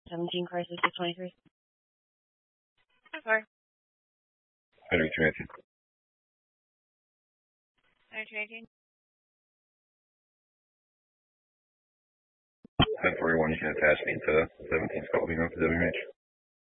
17 Crisis 623. I'm sorry. How do we transmit? 118. 1041, you can attach me to 17's call being on to WH.